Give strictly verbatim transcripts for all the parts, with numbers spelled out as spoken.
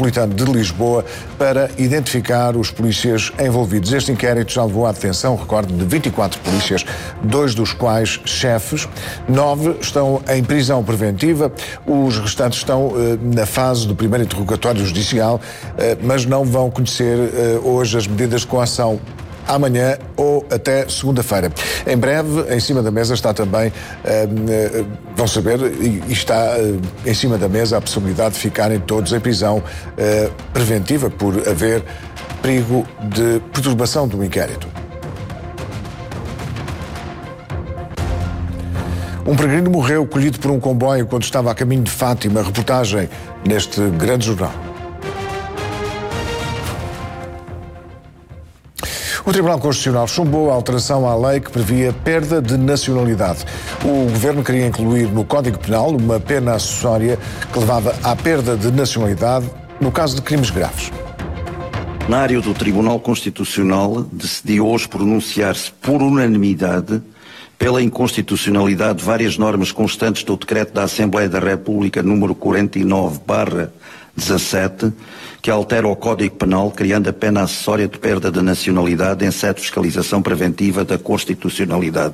Metropolitano de Lisboa para identificar os polícias envolvidos. Este inquérito já levou à detenção, recordo, de vinte e quatro polícias, dois dos quais chefes. Nove estão em prisão preventiva. Os restantes estão eh, na fase do primeiro interrogatório judicial, eh, mas não vão conhecer eh, hoje as medidas de coação. Amanhã ou até segunda-feira. Em breve, em cima da mesa está também, uh, uh, vão saber, e está uh, em cima da mesa a possibilidade de ficarem todos em prisão uh, preventiva por haver perigo de perturbação do inquérito. Um peregrino morreu colhido por um comboio quando estava a caminho de Fátima. Reportagem neste grande jornal. O Tribunal Constitucional chumbou a alteração à lei que previa perda de nacionalidade. O Governo queria incluir no Código Penal uma pena acessória que levava à perda de nacionalidade no caso de crimes graves. O plenário do Tribunal Constitucional decidiu hoje pronunciar-se por unanimidade pela inconstitucionalidade de várias normas constantes do Decreto da Assembleia da República número quarenta e nove barra dezassete, que altera o Código Penal, criando a pena acessória de perda de nacionalidade em sede de fiscalização preventiva da constitucionalidade.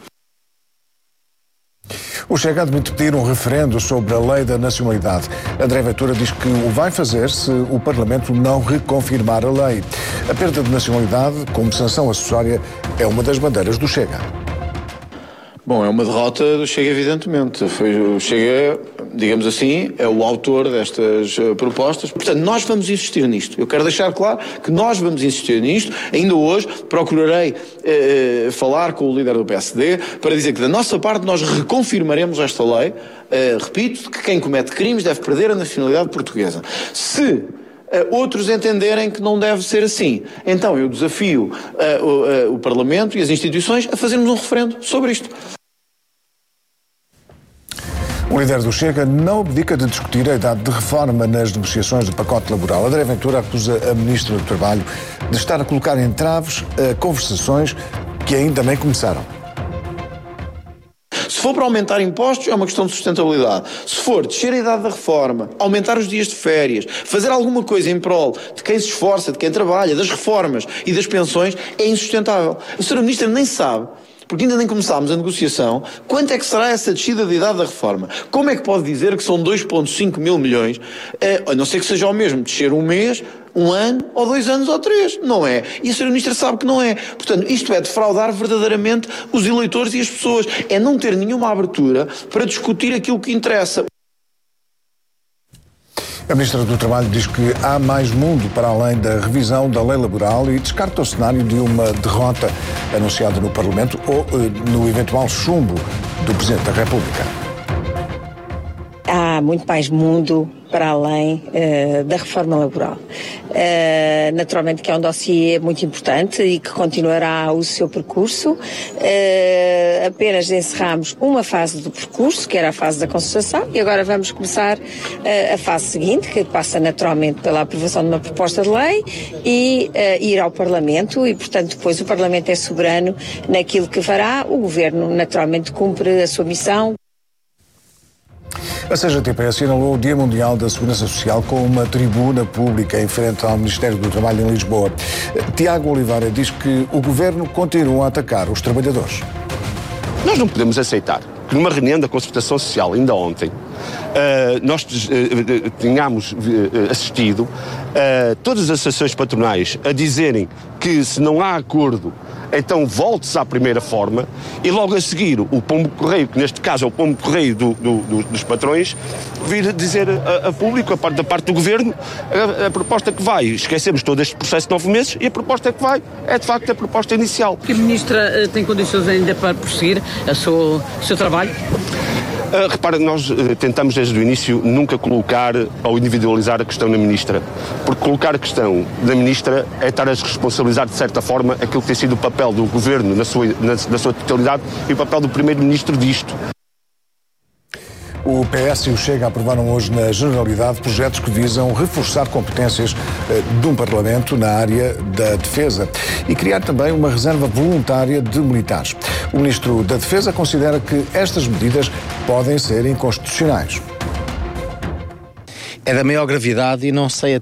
O Chega admite pedir um referendo sobre a lei da nacionalidade. André Ventura diz que o vai fazer se o Parlamento não reconfirmar a lei. A perda de nacionalidade, como sanção acessória, é uma das bandeiras do Chega. Bom, é uma derrota do Chega, evidentemente. Foi, o Chega, digamos assim, é o autor destas uh, propostas. Portanto, nós vamos insistir nisto. Eu quero deixar claro que nós vamos insistir nisto. Ainda hoje procurarei uh, falar com o líder do P S D para dizer que, da nossa parte, nós reconfirmaremos esta lei. Uh, repito, que quem comete crimes deve perder a nacionalidade portuguesa. Se uh, outros entenderem que não deve ser assim, então eu desafio uh, o, uh, o Parlamento e as instituições a fazermos um referendo sobre isto. O líder do Chega não abdica de discutir a idade de reforma nas negociações do pacote laboral. André Ventura acusa a Ministra do Trabalho de estar a colocar entraves a conversações que ainda nem começaram. Se for para aumentar impostos, é uma questão de sustentabilidade. Se for descer a idade da reforma, aumentar os dias de férias, fazer alguma coisa em prol de quem se esforça, de quem trabalha, das reformas e das pensões, é insustentável. A senhora Ministra nem sabe, porque ainda nem começámos a negociação, quanto é que será essa descida de idade da reforma? Como é que pode dizer que são dois vírgula cinco mil milhões, a não ser que seja o mesmo descer um mês, um ano, ou dois anos, ou três? Não é. E a senhora Ministra sabe que não é. Portanto, isto é defraudar verdadeiramente os eleitores e as pessoas. É não ter nenhuma abertura para discutir aquilo que interessa. A Ministra do Trabalho diz que há mais mundo para além da revisão da lei laboral e descarta o cenário de uma derrota anunciada no Parlamento ou no eventual chumbo do Presidente da República. Há muito mais mundo para além uh, da reforma laboral. Uh, naturalmente que é um dossiê muito importante e que continuará o seu percurso. Uh, apenas encerramos uma fase do percurso, que era a fase da concertação, e agora vamos começar uh, a fase seguinte, que passa naturalmente pela aprovação de uma proposta de lei e uh, ir ao Parlamento, e portanto depois o Parlamento é soberano naquilo que fará. O Governo naturalmente cumpre a sua missão. A C G T P assinalou o Dia Mundial da Segurança Social com uma tribuna pública em frente ao Ministério do Trabalho em Lisboa. Tiago Oliveira diz que o Governo continua a atacar os trabalhadores. Nós não podemos aceitar que numa reunião da Concertação Social, ainda ontem, Uh, nós uh, tínhamos uh, assistido uh, todas as associações patronais a dizerem que se não há acordo, então volte-se à primeira forma, e logo a seguir o Pombo Correio, que neste caso é o Pombo Correio do, do, do, dos patrões, vir dizer a, a público, a parte, da parte do Governo, a, a proposta que vai. Esquecemos todo este processo de nove meses e a proposta que vai é de facto a proposta inicial. Que a Ministra uh, tem condições ainda para prosseguir o seu, seu trabalho? Uh, repara, nós uh, tentamos desde o início nunca colocar ou individualizar a questão na Ministra, porque colocar a questão na Ministra é estar a responsabilizar de certa forma aquilo que tem sido o papel do Governo na sua, na, na sua totalidade e o papel do Primeiro-Ministro disto. O P S e o Chega aprovaram hoje na Generalidade projetos que visam reforçar competências eh, de um Parlamento na área da defesa e criar também uma reserva voluntária de militares. O Ministro da Defesa considera que estas medidas podem ser inconstitucionais. É da maior gravidade e não sei